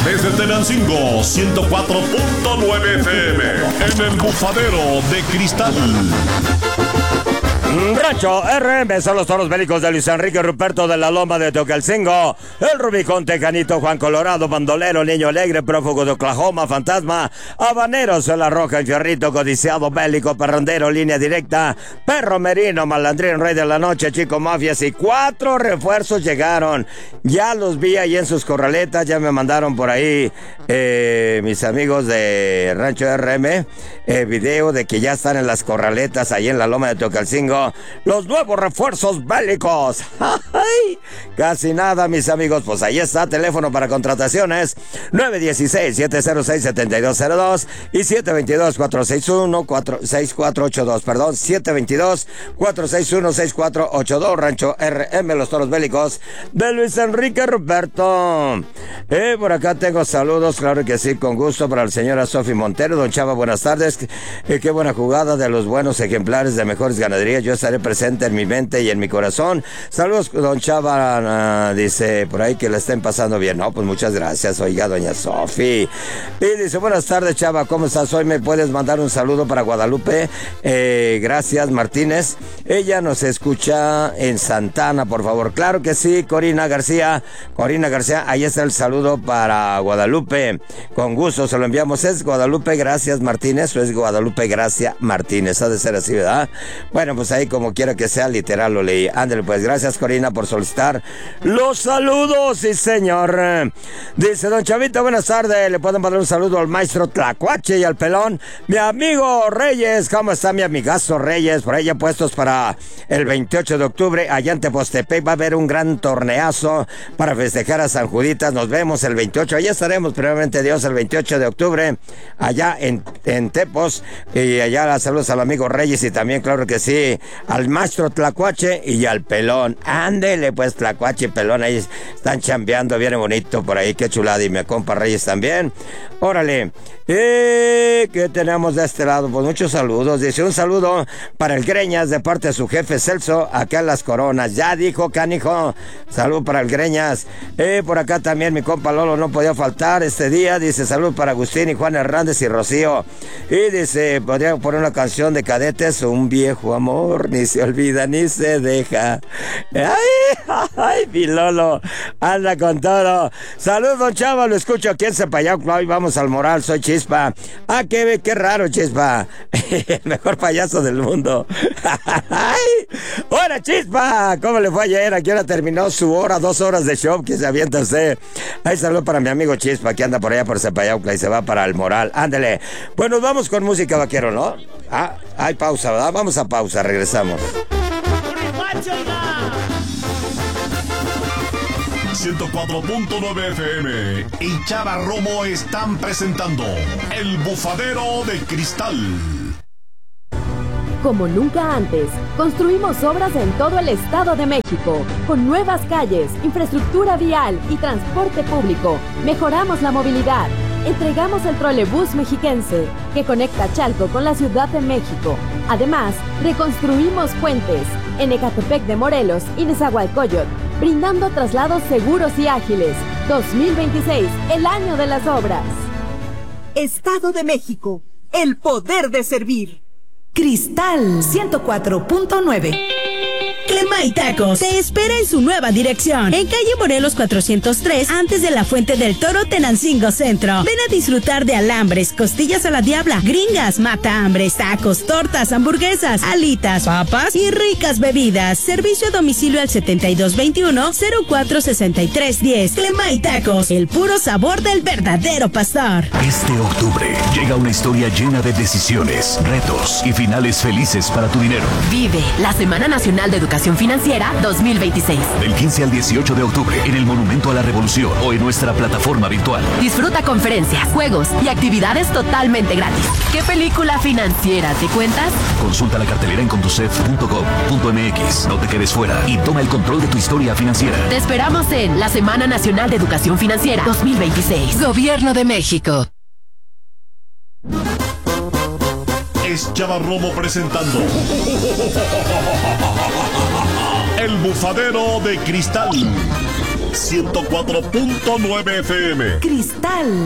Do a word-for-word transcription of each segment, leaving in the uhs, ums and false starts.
Desde Tenancingo, ciento cuatro punto nueve F M. En el Bufadero de Cristal. Rancho R M son los toros bélicos de Luis Enrique Ruperto de la Loma de Teocalcingo, el Rubicón Tecanito, Juan Colorado, Bandolero, Niño Alegre, Prófugo de Oklahoma, Fantasma, Habaneros, La Roja, El Fierrito, Codiciado, Bélico, Parrandero, Línea Directa, Perro Merino, Malandrín, Rey de la Noche, Chico Mafias y cuatro refuerzos llegaron. Ya los vi ahí en sus corraletas, ya me mandaron por ahí eh, mis amigos de Rancho R M, eh, video de que ya están en las corraletas ahí en la Loma de Teocalcingo. Los nuevos refuerzos bélicos. ¡Ay! Casi nada, mis amigos. Pues ahí está, teléfono para contrataciones nueve uno seis, siete cero seis, siete dos cero dos y siete dos dos, cuatro seis uno, seis cuatro ocho dos. Perdón, siete dos dos, cuatro seis uno, seis cuatro ocho dos. Rancho R M, los toros bélicos de Luis Enrique Ruperto. Eh, por acá tengo saludos, claro que sí, con gusto, para la señora Sofi Montero. Don Chava, buenas tardes. Eh, qué buena jugada de los buenos ejemplares de mejores ganaderías. Yo estaré presente en mi mente y en mi corazón. Saludos, don Chava, uh, dice por ahí que la estén pasando bien. No, pues muchas gracias, oiga, doña Sofi. Y dice, buenas tardes, Chava, ¿cómo estás? Hoy me puedes mandar un saludo para Guadalupe. Eh, gracias, Martínez. Ella nos escucha en Santana, por favor. Claro que sí, Corina García. Corina García, ahí está el saludo para Guadalupe. Con gusto se lo enviamos. ¿Es Guadalupe Gracias Martínez o es Guadalupe Gracia Martínez? Ha de ser así, ¿verdad? Bueno, pues ahí como quiera que sea, literal lo leí. Ándale, pues gracias, Corina, por solicitar los saludos, sí señor. Dice don Chavita, buenas tardes, le pueden mandar un saludo al maestro Tlacuache y al pelón. Mi amigo Reyes, ¿cómo está mi amigazo Reyes? Por ahí ya puestos para el veintiocho de octubre, allá en Tepostepec va a haber un gran torneazo para festejar a San Juditas. Nos vemos el veintiocho, allá estaremos, primeramente Dios, el veintiocho de octubre, allá en, en Tepos, y allá saludos al amigo Reyes y también, claro que sí, al maestro Tlacuache y al pelón. Ándele pues, Tlacuache y pelón, ahí están chambeando, viene bonito por ahí, qué chulada, y mi compa Reyes también. Órale, eh, ¿qué tenemos de este lado? Pues muchos saludos. Dice, un saludo para el Greñas de parte de su jefe Celso, acá en Las Coronas. Ya dijo, canijo, salud para el Greñas. Eh, por acá también mi compa Lolo no podía faltar este día. Dice, salud para Agustín y Juan Hernández y Rocío. Y dice, podría poner una canción de Cadetes, un viejo amor, ni se olvida ni se deja. Ay, ay, mi Lolo, anda con todo. Salud, don Chava, lo escucho aquí en Cepayaucla. Hoy vamos al Moral, soy Chispa. Ah, qué, qué raro, Chispa. El mejor payaso del mundo. Ay, hola, Chispa, ¿cómo le fue ayer? ¿A qué hora terminó su hora, dos horas de show que se avienta usted? Ay, salud para mi amigo Chispa, que anda por allá por Cepayaucla y se va para el Moral. Ándele. Bueno, vamos con música, vaquero, ¿no? Ah, hay pausa, ¿verdad? Vamos a pausa, regresamos. ciento cuatro punto nueve F M y Chava Romo están presentando El Bufadero de Cristal. Como nunca antes, construimos obras en todo el Estado de México, con nuevas calles, infraestructura vial y transporte público. Mejoramos la movilidad. Entregamos el trolebús mexiquense, que conecta Chalco con la Ciudad de México. Además, reconstruimos puentes en Ecatepec de Morelos y Nezahualcóyotl, brindando traslados seguros y ágiles. dos mil veintiséis, el año de las obras. Estado de México, el poder de servir. Cristal ciento cuatro punto nueve. Crema y Tacos te espera en su nueva dirección, en calle Morelos cuatrocientos tres, antes de la Fuente del Toro, Tenancingo Centro. Ven a disfrutar de alambres, costillas a la diabla, gringas, matahambres, tacos, tortas, hamburguesas, alitas, papas y ricas bebidas. Servicio a domicilio al setenta y dos veintiuno, cero cuatro sesenta y tres diez. Crema y Tacos, el puro sabor del verdadero pastor. Este octubre llega una historia llena de decisiones, retos y finales felices para tu dinero. Vive la Semana Nacional de Educación Financiera dos mil veintiséis. Del quince al dieciocho de octubre en el Monumento a la Revolución o en nuestra plataforma virtual. Disfruta conferencias, juegos y actividades totalmente gratis. ¿Qué película financiera te cuentas? Consulta la cartelera en conducef punto gov punto m x. No te quedes fuera y toma el control de tu historia financiera. Te esperamos en la Semana Nacional de Educación Financiera dos mil veintiséis. Gobierno de México. Es Chava Romo presentando El Bufadero de Cristal. ciento cuatro punto nueve F M. Cristal.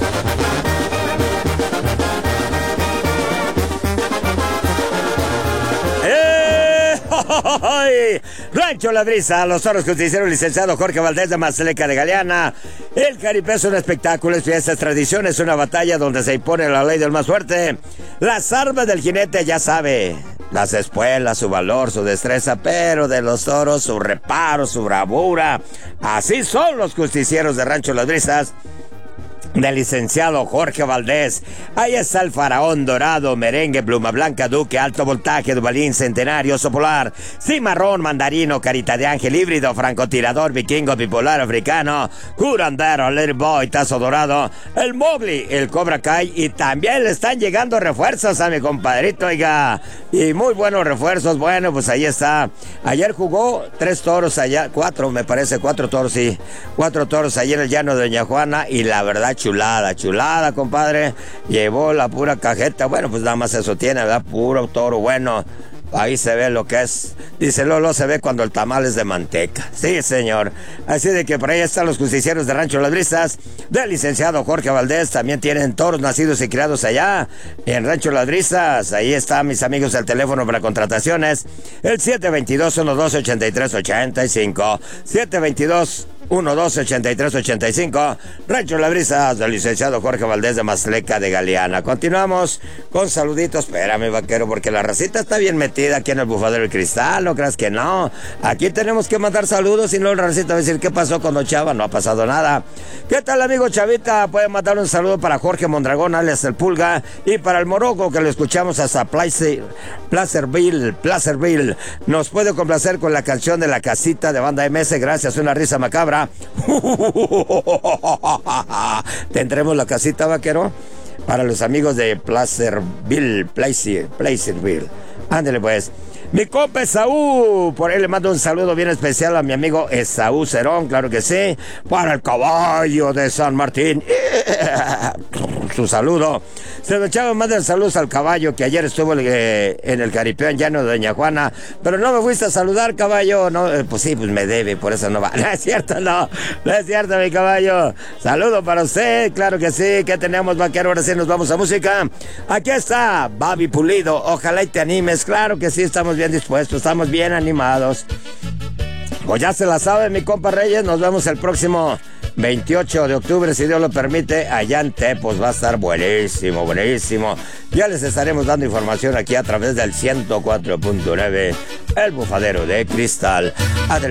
¡Ay! Rancho La Brisa, los toros justicieros, licenciado Jorge Valdés de Mazleca de Galeana. El caripé es un espectáculo, es fiesta, es tradición, es una batalla donde se impone la ley del más fuerte. Las armas del jinete, ya sabe, las espuelas, su valor, su destreza, pero de los toros, su reparo, su bravura. Así son los justicieros de Rancho Las Brisas, del licenciado Jorge Valdés. Ahí está el faraón dorado, merengue, pluma blanca, duque, alto voltaje, dubalín, centenario, oso polar, cimarrón, mandarino, carita de ángel, híbrido, francotirador, vikingo, bipolar, africano, curandero, little boy, tazo dorado, el Mowgli, el Cobra Kai, y también le están llegando refuerzos a mi compadrito, oiga, y muy buenos refuerzos. Bueno, pues ahí está. Ayer jugó tres toros allá, cuatro me parece, cuatro toros, sí, cuatro toros allí en el llano de Doña Juana, y la verdad, chulada, chulada, compadre. Llevó la pura cajeta. Bueno, pues nada más eso tiene, ¿verdad? Puro toro bueno. Ahí se ve lo que es. Dice Lolo, se ve cuando el tamal es de manteca. Sí, señor. Así de que por ahí están los justicieros de Rancho Las Brisas, del licenciado Jorge Valdés. También tienen toros nacidos y criados allá en Rancho Las Brisas. Ahí están mis amigos del teléfono para contrataciones. El siete veintidós, uno doce, ochenta y tres, ochenta y cinco. siete veintidós, uno doce, ochenta y tres, ochenta y cinco. Rancho Las Brisas, del licenciado Jorge Valdés de Mazleca de Galeana. Continuamos con saluditos. Espérame, vaquero, porque la racita está bien metida aquí en el Bufadero del Cristal. No creas que no. Aquí tenemos que mandar saludos, y no el racita va a decir qué pasó con Don Chava. No ha pasado nada. ¿Qué tal, amigo Chavita? Pueden mandar un saludo para Jorge Mondragón, alias El Pulga, y para el Morocco, que lo escuchamos hasta Placer, Placerville, Placerville. Nos puede complacer con la canción de La Casita de Banda M S. Gracias, una risa macabra. Tendremos la casita, vaquero, para los amigos de Placerville, Placer, Placerville. Ándele pues. Mi compa Esaú, por ahí le mando un saludo bien especial a mi amigo Esaú Cerón, claro que sí, para el caballo de San Martín. Su saludo. Se lo echaba más de saludos al caballo, que ayer estuvo eh, en el Caripeón llano de Doña Juana, pero no me fuiste a saludar, caballo. No, eh, pues sí, pues me debe, por eso no va. No es cierto, no, no es cierto, mi caballo. Saludo para usted, claro que sí. ¿Qué tenemos, vaquero? Ahora sí nos vamos a música. Aquí está Babi Pulido, ojalá y te animes. Claro que sí, estamos bien dispuestos, estamos bien animados. Pues ya se la sabe, mi compa Reyes, nos vemos el próximo veintiocho de octubre, si Dios lo permite, allá en Tepos. Va a estar buenísimo, buenísimo. Ya les estaremos dando información aquí a través del ciento cuatro punto nueve, el Bufadero de Cristal. Adelante.